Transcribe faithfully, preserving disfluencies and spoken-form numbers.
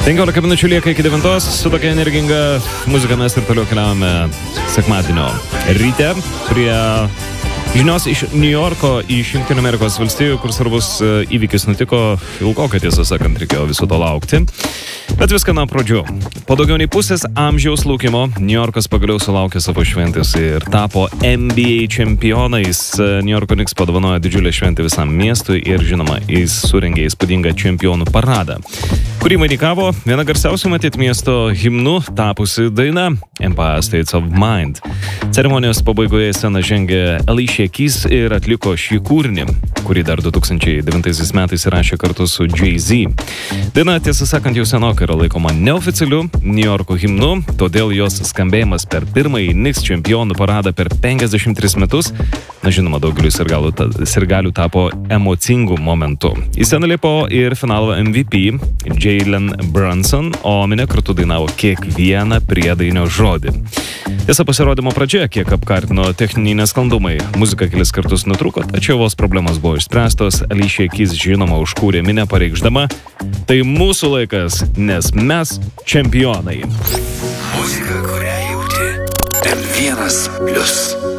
penkiolika minučių lieka iki devintos, su tokia energinga muzika mes ir toliau keliaujame sekmadienio ryte prie žinios iš New Yorko iš Jungtinių Amerikos valstijų, kur svarbus įvykis nutiko, ilgokai tiesą sakant reikėjo viso to laukti. Bet viską nuo pradžių. Po daugiau nei pusės amžiaus laukimo New Yorkas pagaliau sulaukė savo šventės ir tapo N B A čempionais. New Yorko Knicks padovanojo didžiulę šventę visam miestui ir, žinoma, jis surengė įspūdingą čempionų paradą, kurį vainikavo viena garsiausių matyt miesto himnų tapusi daina Empire State of Mind. Ceremonijos pabaigoje į sceną žengė Alicia Keys ir atliko šį kūrinį, kurį dar du tūkstančiai devintaisiais metais įrašė kartu su Jay-Z. Daina, tiesą sakant, jau senokai yra laikoma neoficialiu New Yorko himnu, todėl jos skambėjimas per pirmąjį Knicks čempionų paradą per penkiasdešimt tris metus, na žinoma, daugeliu sirgalių, sirgalių tapo emocingų momentų. Į sceną lipo ir finalo M V P Jalen Brunson, o minė kartu dainavo kiekvieną priedainio žodį. Tiesa, pasirodymo pradžioje kiek apkartino techniniai nesklandumai. Muzika kelis kartus nutrūko, tačiau vos problemos buvo išspręstos. Alicia Keys, žinoma, užkūrė minę pareikšdama: tai mūsų laikas, nes mes čempionai. Muzika, kurią jauti. M vienas plius.